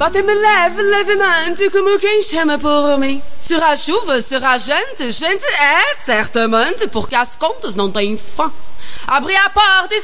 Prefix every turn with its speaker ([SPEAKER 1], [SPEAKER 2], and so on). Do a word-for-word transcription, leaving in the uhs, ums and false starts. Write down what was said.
[SPEAKER 1] Bate-me leve, levemente, como quem chama por mim. Será chuva, será gente, gente é certamente, porque as contas não têm fim. Abri a porta e